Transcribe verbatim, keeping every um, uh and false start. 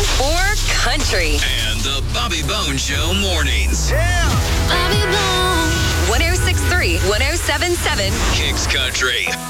or country. And the Bobby Bone Show mornings. Bobby Bone. one oh six point three, one oh seven point seven. Kicks Country.